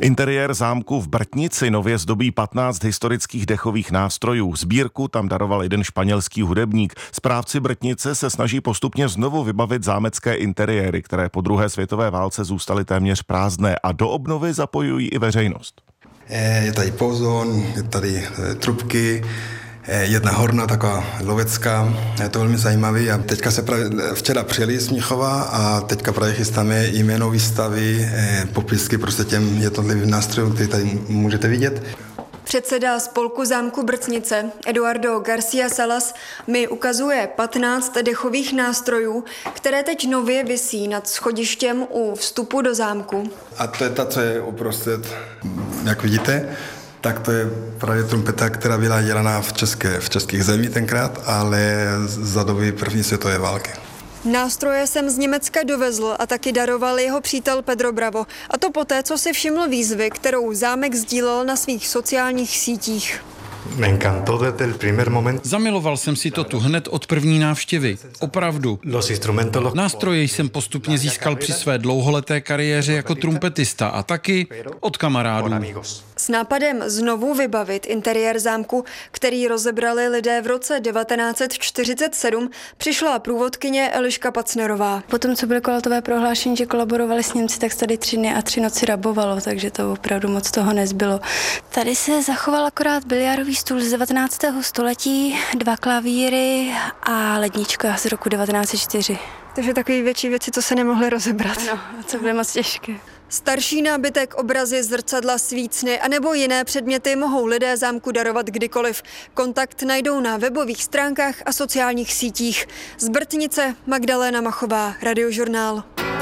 Interiér zámku v Brtnici nově zdobí 15 historických dechových nástrojů. Sbírku tam daroval jeden španělský hudebník. Správci Brtnice se snaží postupně znovu vybavit zámecké interiéry, které po druhé světové válce zůstaly téměř prázdné, a do obnovy zapojují i veřejnost. Je tady pozon, je tady trubky, jedna horna, taková lovecká, je to velmi zajímavý. A teďka se právě včera přijeli z Mnichova a teďka právě chystáme jméno výstavy, popisky prostě těm jednotlivým nástrojům, které tady můžete vidět. Předseda spolku zámku Brtnice Eduardo García Salas mi ukazuje 15 dechových nástrojů, které teď nově visí nad schodištěm u vstupu do zámku. A to je ta, co je uprostřed, jak vidíte, tak to je právě trumpeta, která byla dělaná v českých zemích tenkrát, ale za doby první světové války. Nástroje jsem z Německa dovezl a taky daroval jeho přítel Pedro Bravo. A to poté, co si všiml výzvy, kterou zámek sdílel na svých sociálních sítích. Zamiloval jsem si to tu hned od první návštěvy. Opravdu. Nástroje jsem postupně získal při své dlouholeté kariéře jako trumpetista a taky od kamarádů. S nápadem znovu vybavit interiér zámku, který rozebrali lidé v roce 1947, přišla průvodkyně Eliška Pacnerová. Potom, co byly kolatové prohlášení, že kolaborovali s Němci, tak se tady 3 dny a 3 noci rabovalo, takže to opravdu moc toho nezbylo. Tady se zachoval akorát biliardový stůl z 19. století, 2 klavíry a lednička z roku 1904. Takže takové větší věci, co se nemohly rozebrat. Ano, a co bude moc těžké. Starší nábytek, obrazy, zrcadla, svícny a nebo jiné předměty mohou lidé zámku darovat kdykoliv. Kontakt najdou na webových stránkách a sociálních sítích. Z Brtnice Magdalena Machová, Radiožurnál.